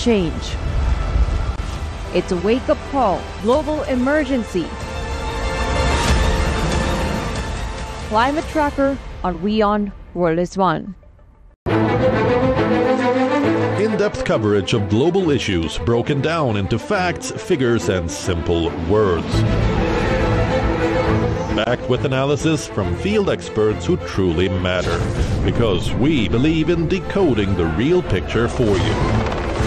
change. It's a wake-up call, global emergency. Climate Tracker on WION World is One. In-depth coverage of global issues broken down into facts, figures, and simple words. Backed with analysis from field experts who truly matter. Because we believe in decoding the real picture for you.